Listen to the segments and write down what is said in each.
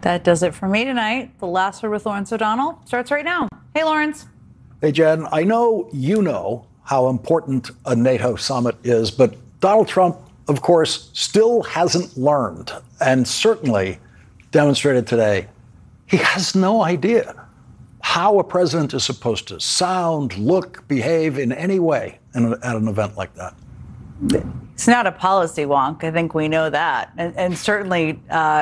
That does it for me tonight. The Last Word with Lawrence O'Donnell starts right now. Hey, Lawrence. Hey, Jen. I know you know how important a NATO summit is, but Donald Trump, of course, still hasn't learned, and certainly demonstrated today he has no idea how a president is supposed to sound, look, behave in any way at an event like that. It's not a policy wonk. I think we know that. And certainly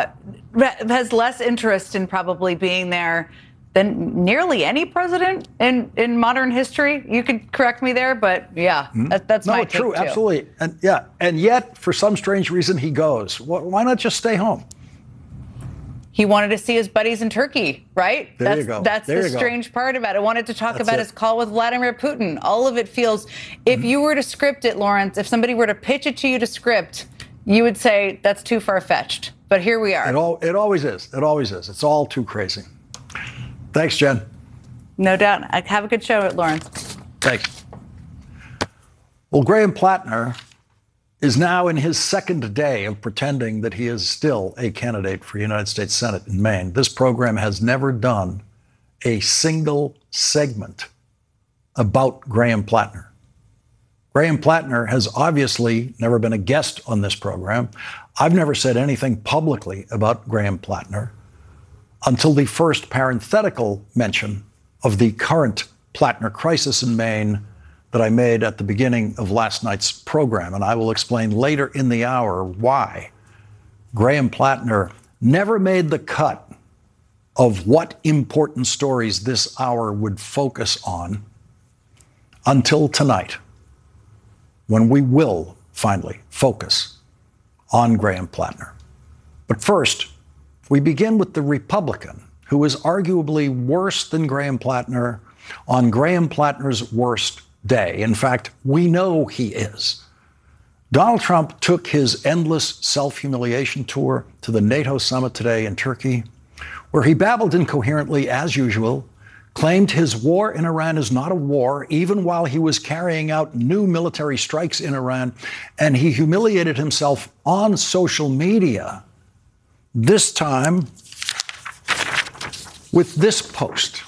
has less interest in probably being there than nearly any president in modern history. You could correct me there, but yeah, that's my take, true, too. Absolutely. And yet, for some strange reason, he goes. Why not just stay home? He wanted to see his buddies in Turkey, right? There you go. That's the strange part about it. Wanted to talk about his call with Vladimir Putin. All of it feels, if you were to script it, Lawrence, if somebody were to pitch it to you to script, you would say that's too far-fetched. But here we are. It always is. It always is. It's all too crazy. Thanks, Jen. No doubt. Have a good show, Lawrence. Thanks. Well, Graham Plattner is now in his second day of pretending that he is still a candidate for United States Senate in Maine. This program has never done a single segment about Graham Plattner. Graham Plattner has obviously never been a guest on this program. I've never said anything publicly about Graham Plattner until the first parenthetical mention of the current Plattner crisis in Maine that I made at the beginning of last night's program. And I will explain later in the hour why Graham Plattner never made the cut of what important stories this hour would focus on until tonight, when we will finally focus on Graham Plattner. But first, we begin with the Republican who is arguably worse than Graham Plattner on Graham Plattner's worst day. In fact, we know he is. Donald Trump took his endless self-humiliation tour to the NATO summit today in Turkey, where he babbled incoherently as usual, claimed his war in Iran is not a war, even while he was carrying out new military strikes in Iran, and he humiliated himself on social media, this time with this post.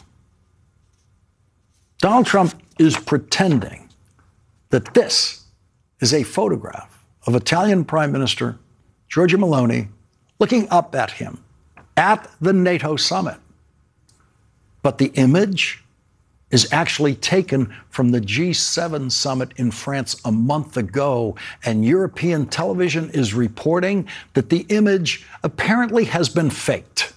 Donald Trump is pretending that this is a photograph of Italian Prime Minister Giorgia Meloni looking up at him at the NATO summit. But the image is actually taken from the G7 summit in France a month ago, and European television is reporting that the image apparently has been faked.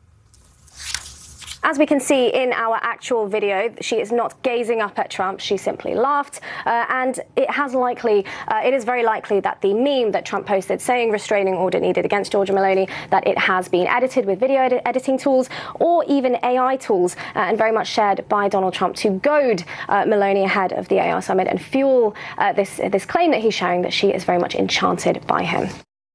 As we can see in our actual video, she is not gazing up at Trump. She simply laughed. And it is very likely that the meme that Trump posted saying restraining order needed against Giorgia Meloni, that it has been edited with video editing tools or even AI tools, and very much shared by Donald Trump to goad Meloni ahead of the AI summit and fuel this claim that he's sharing that she is very much enchanted by him.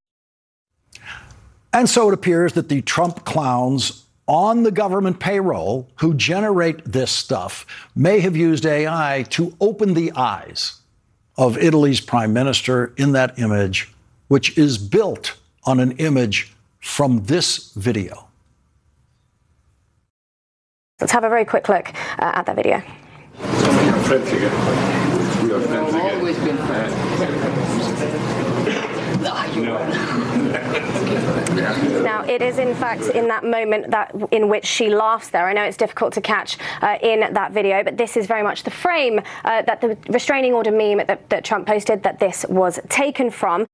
And so it appears that the Trump clowns on the government payroll who generate this stuff may have used AI to open the eyes of Italy's prime minister in that image, which is built on an image from this video. Let's have a very quick look at that video. We are friends again. We are friends again. Always been Now, it is, in fact, in that moment in which she laughs there. I know it's difficult to catch in that video, but this is very much the frame that the restraining order meme that Trump posted, that this was taken from.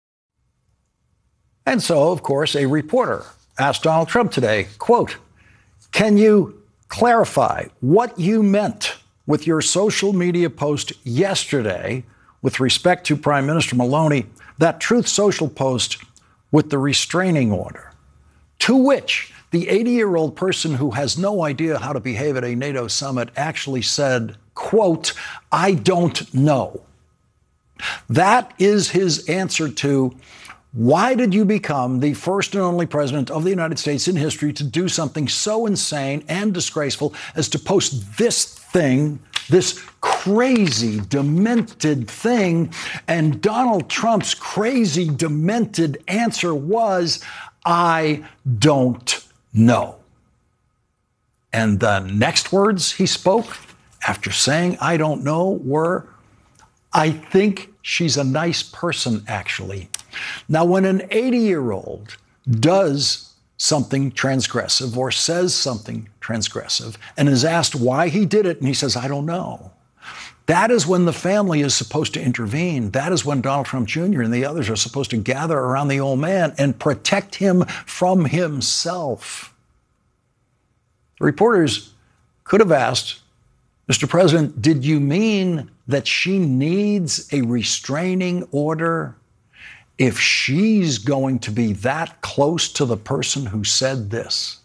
And so, of course, a reporter asked Donald Trump today, quote, "Can you clarify what you meant with your social media post yesterday with respect to Prime Minister Meloni, that Truth Social post with the restraining order?" To which the 80-year-old person who has no idea how to behave at a NATO summit actually said, quote, "I don't know." That is his answer to, why did you become the first and only president of the United States in history to do something so insane and disgraceful as to post this thing, this crazy, demented thing? And Donald Trump's crazy, demented answer was, "I don't no. And the next words he spoke after saying, I don't know, were, I think she's a nice person, actually. Now, when an 80-year-old does something transgressive or says something transgressive and is asked why he did it, and he says, I don't know, that is when the family is supposed to intervene. That is when Donald Trump Jr. and the others are supposed to gather around the old man and protect him from himself. The reporters could have asked, Mr. President, did you mean that she needs a restraining order if she's going to be that close to the person who said this?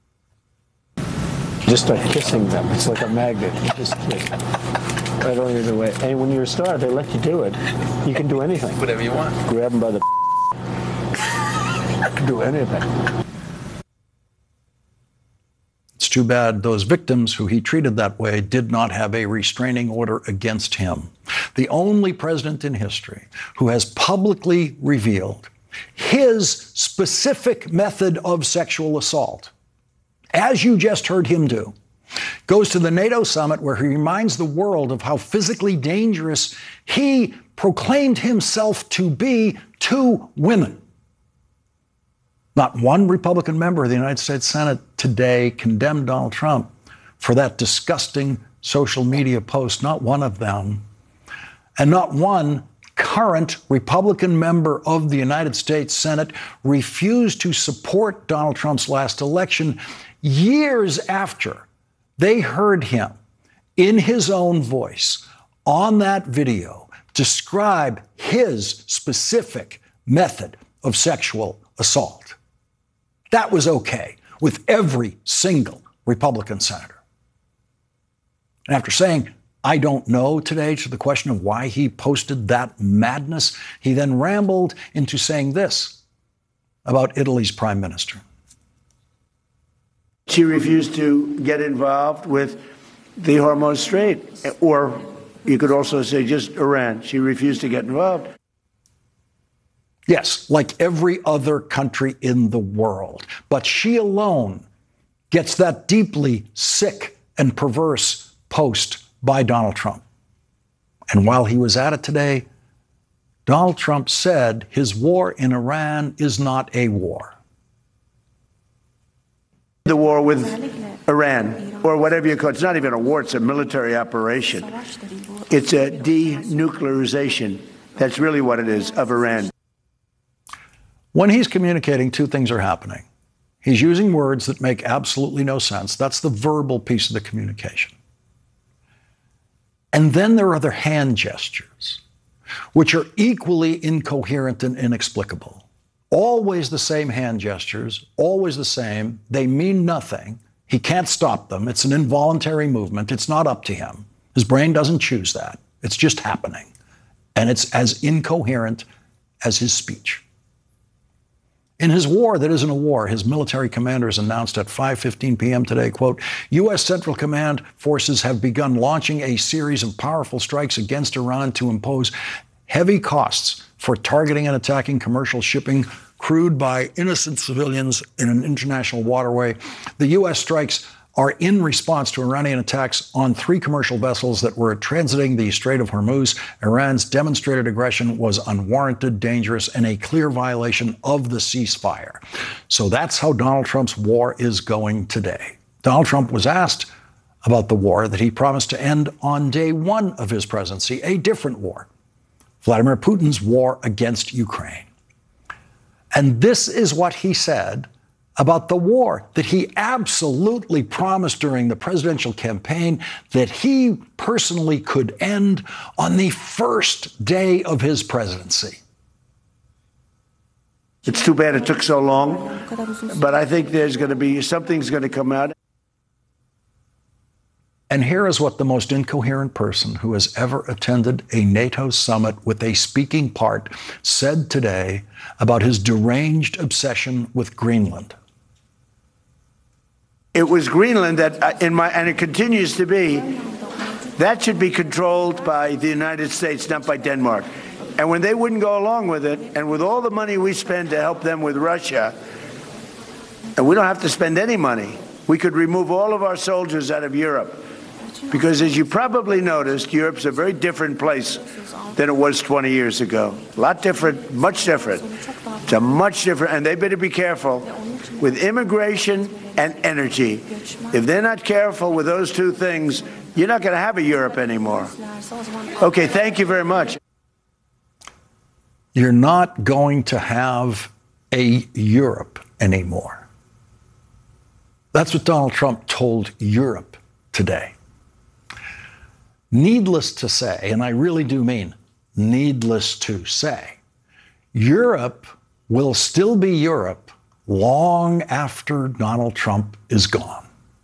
Just start kissing them. It's like a magnet. You just kiss. Right on either way. And when you're a star, they let you do it. You can do anything. Whatever you want. Grab them by the you can do anything. It's too bad those victims who he treated that way did not have a restraining order against him. The only president in history who has publicly revealed his specific method of sexual assault, as you just heard him do, goes to the NATO summit where he reminds the world of how physically dangerous he proclaimed himself to be to women. Not one Republican member of the United States Senate today condemned Donald Trump for that disgusting social media post, not one of them. And not one current Republican member of the United States Senate refused to support Donald Trump's last election years after they heard him in his own voice on that video describe his specific method of sexual assault. That was okay with every single Republican senator. And after saying, I don't know today to the question of why he posted that madness, he then rambled into saying this about Italy's prime minister. She refused to get involved with the Hormuz Strait, or you could also say just Iran. She refused to get involved. Yes, like every other country in the world. But she alone gets that deeply sick and perverse post by Donald Trump. And while he was at it today, Donald Trump said his war in Iran is not a war. The war with Iran, or whatever you call it, it's not even a war, it's a military operation. It's a denuclearization. That's really what it is, of Iran. When he's communicating, two things are happening. He's using words that make absolutely no sense. That's the verbal piece of the communication. And then there are the hand gestures, which are equally incoherent and inexplicable. Always the same hand gestures, always the same. They mean nothing. He can't stop them. It's an involuntary movement. It's not up to him. His brain doesn't choose that. It's just happening. And it's as incoherent as his speech. In his war that isn't a war, his military commanders announced at 5:15 p.m. today, quote, U.S. Central Command forces have begun launching a series of powerful strikes against Iran to impose heavy costs for targeting and attacking commercial shipping crewed by innocent civilians in an international waterway. The U.S. strikes are in response to Iranian attacks on 3 commercial vessels that were transiting the Strait of Hormuz. Iran's demonstrated aggression was unwarranted, dangerous, and a clear violation of the ceasefire. So that's how Donald Trump's war is going today. Donald Trump was asked about the war that he promised to end on day 1 of his presidency, a different war, Vladimir Putin's war against Ukraine. And this is what he said about the war that he absolutely promised during the presidential campaign that he personally could end on the first day of his presidency. It's too bad it took so long, but I think there's going to be, something's going to come out. And here is what the most incoherent person who has ever attended a NATO summit with a speaking part said today about his deranged obsession with Greenland. It was Greenland that, and it continues to be, that should be controlled by the United States, not by Denmark. And when they wouldn't go along with it, and with all the money we spend to help them with Russia, And we don't have to spend any money. We could remove all of our soldiers out of Europe. Because as you probably noticed, Europe's a very different place than it was 20 years ago. A lot different, much different. It's a much different, and they better be careful with immigration and energy. If they're not careful with those two things, you're not going to have a Europe anymore. Okay, thank you very much. You're not going to have a Europe anymore. That's what Donald Trump told Europe today. Needless to say, and I really do mean needless to say, Europe will still be Europe long after Donald Trump is gone.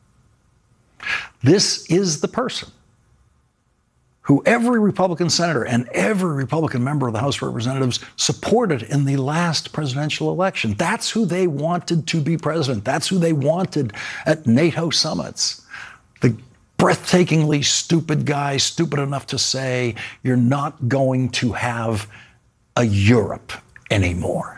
This is the person who every Republican senator and every Republican member of the House of Representatives supported in the last presidential election. That's who they wanted to be president. That's who they wanted at NATO summits. The breathtakingly stupid guy, stupid enough to say, you're not going to have a Europe anymore.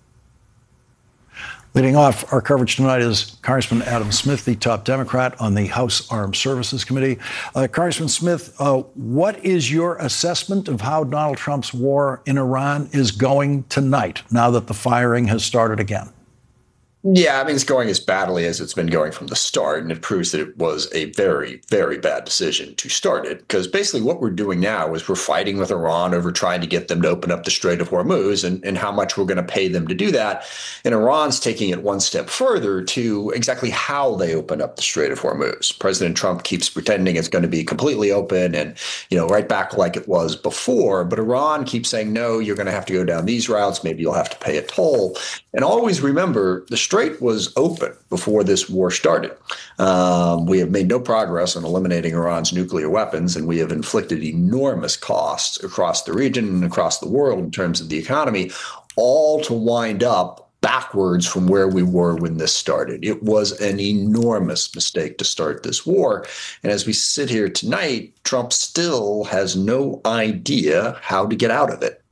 Leading off our coverage tonight is Congressman Adam Smith, the top Democrat on the House Armed Services Committee. Congressman Smith, what is your assessment of how Donald Trump's war in Iran is going tonight, now that the firing has started again? Yeah, I mean, it's going as badly as it's been going from the start, and it proves that it was a very, very bad decision to start it. Because basically what we're doing now is we're fighting with Iran over trying to get them to open up the Strait of Hormuz and how much we're going to pay them to do that. And Iran's taking it one step further to exactly how they open up the Strait of Hormuz. President Trump keeps pretending it's going to be completely open and, right back like it was before. But Iran keeps saying, no, you're going to have to go down these routes. Maybe you'll have to pay a toll. And always remember, the Strait was open before this war started. We have made no progress on eliminating Iran's nuclear weapons, and we have inflicted enormous costs across the region and across the world in terms of the economy, all to wind up backwards from where we were when this started. It was an enormous mistake to start this war. And as we sit here tonight, Trump still has no idea how to get out of it.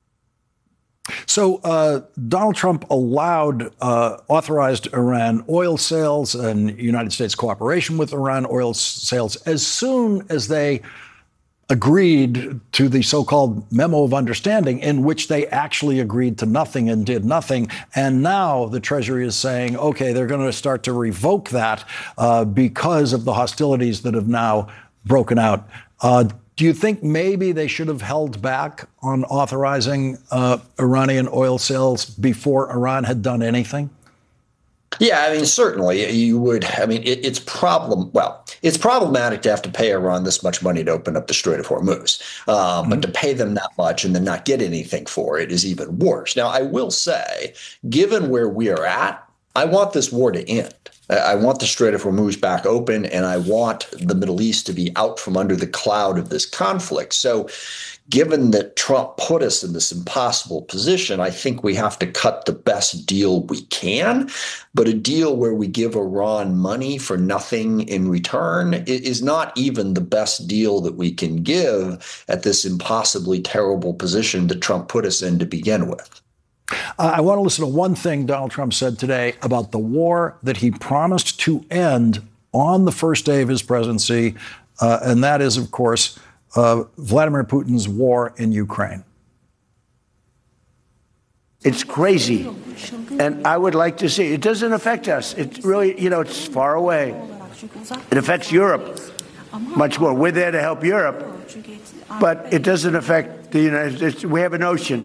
So Donald Trump authorized Iran oil sales and United States cooperation with Iran oil sales as soon as they agreed to the so-called memo of understanding, in which they actually agreed to nothing and did nothing. And now the Treasury is saying, OK, they're going to start to revoke that because of the hostilities that have now broken out. Do you think maybe they should have held back on authorizing Iranian oil sales before Iran had done anything? Yeah, I mean, certainly you would. I mean, it's problematic to have to pay Iran this much money to open up the Strait of Hormuz. But to pay them that much and then not get anything for it is even worse. Now, I will say, given where we are at, I want this war to end. I want the Strait of Hormuz back open, and I want the Middle East to be out from under the cloud of this conflict. So given that Trump put us in this impossible position, I think we have to cut the best deal we can. But a deal where we give Iran money for nothing in return is not even the best deal that we can give at this impossibly terrible position that Trump put us in to begin with. I want to listen to one thing Donald Trump said today about the war that he promised to end on the first day of his presidency, and that is, of course, Vladimir Putin's war in Ukraine. It's crazy, and I would like to see. It doesn't affect us. It really, it's far away. It affects Europe much more. We're there to help Europe, but it doesn't affect the United States. We have an ocean.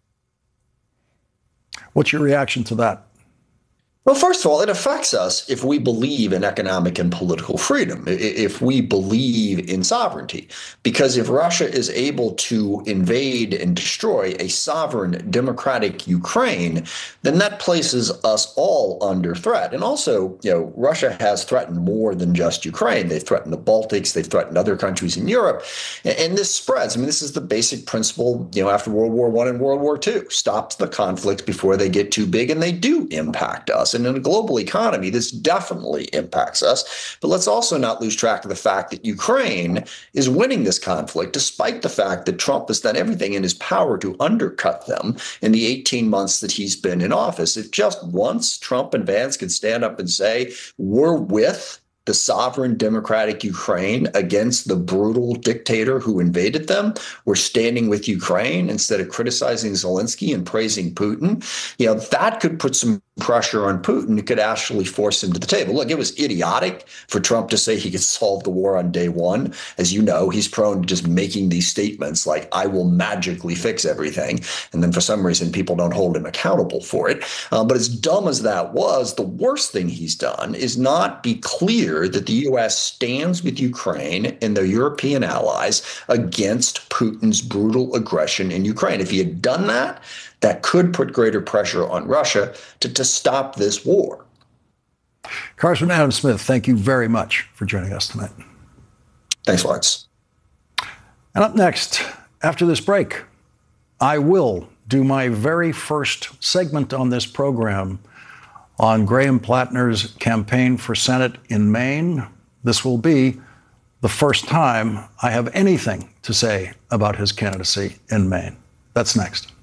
What's your reaction to that? Well, first of all, it affects us if we believe in economic and political freedom, if we believe in sovereignty. Because if Russia is able to invade and destroy a sovereign, democratic Ukraine, then that places us all under threat. And also, Russia has threatened more than just Ukraine. They've threatened the Baltics. They've threatened other countries in Europe. And this spreads. I mean, this is the basic principle, after World War I and World War II. Stops the conflicts before they get too big, and they do impact us. And in a global economy, this definitely impacts us. But let's also not lose track of the fact that Ukraine is winning this conflict, despite the fact that Trump has done everything in his power to undercut them in the 18 months that he's been in office. If just once Trump and Vance could stand up and say, we're with the sovereign democratic Ukraine against the brutal dictator who invaded them, we're standing with Ukraine instead of criticizing Zelensky and praising Putin, that could put some pressure on Putin. It could actually force him to the table. Look, it was idiotic for Trump to say he could solve the war on day one. As you know, he's prone to just making these statements like, I will magically fix everything. And then for some reason, people don't hold him accountable for it. But as dumb as that was, the worst thing he's done is not be clear that the U.S. stands with Ukraine and their European allies against Putin's brutal aggression in Ukraine. If he had done that, that could put greater pressure on Russia to stop this war. Congressman Adam Smith, thank you very much for joining us tonight. Thanks, Lawrence. And up next, after this break, I will do my very first segment on this program on Graham Plattner's campaign for Senate in Maine. This will be the first time I have anything to say about his candidacy in Maine. That's next.